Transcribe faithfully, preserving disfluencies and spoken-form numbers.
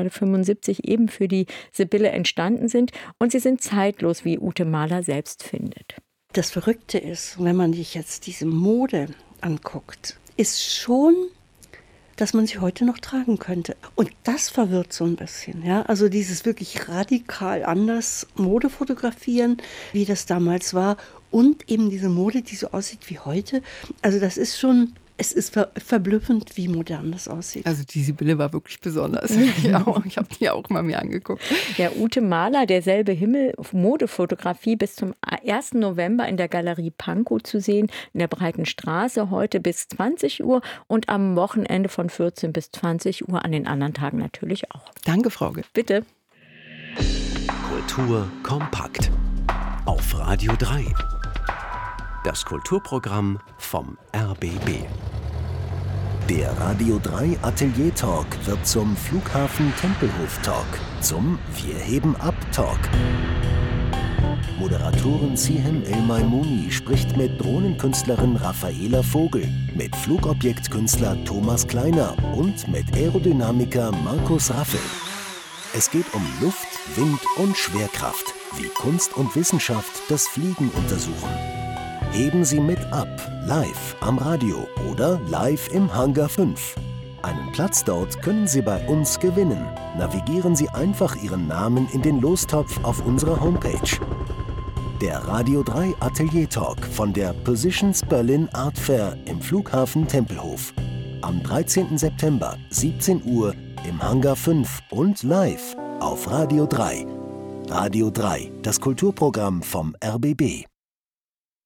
neunzehnhundertfünfundsiebzig eben für die Sibylle entstanden sind. Und sie sind zeitlos, wie Ute Mahler selbst findet. Das Verrückte ist, wenn man sich jetzt diese Mode anguckt, ist schon, dass man sie heute noch tragen könnte. Und das verwirrt so ein bisschen. Ja? Also dieses wirklich radikal anders Mode fotografieren, wie das damals war. Und eben diese Mode, die so aussieht wie heute. Also das ist schon, es ist ver- verblüffend, wie modern das aussieht. Also die Sibylle war wirklich besonders. Ja, ich habe die auch mal mir angeguckt. Der Ute Mahler, derselbe Himmel, Modefotografie bis zum ersten November in der Galerie Pankow zu sehen, in der Breiten Straße, heute bis zwanzig Uhr und am Wochenende von vierzehn bis zwanzig Uhr, an den anderen Tagen natürlich auch. Danke, Frauke. Bitte. Kultur kompakt auf Radio drei. Das Kulturprogramm vom R B B. Der Radio drei Atelier Talk wird zum Flughafen Tempelhof Talk, zum Wir heben ab Talk. Moderatorin Sihem El-Maimouni spricht mit Drohnenkünstlerin Raffaela Vogel, mit Flugobjektkünstler Thomas Kleiner und mit Aerodynamiker Markus Raffel. Es geht um Luft, Wind und Schwerkraft, wie Kunst und Wissenschaft das Fliegen untersuchen. Heben Sie mit ab, live am Radio oder live im Hangar fünf. Einen Platz dort können Sie bei uns gewinnen. Navigieren Sie einfach Ihren Namen in den Lostopf auf unserer Homepage. Der Radio drei Atelier Talk von der Positions Berlin Art Fair im Flughafen Tempelhof. Am dreizehnten September, siebzehn Uhr, im Hangar fünf und live auf Radio drei. Radio drei, das Kulturprogramm vom R B B.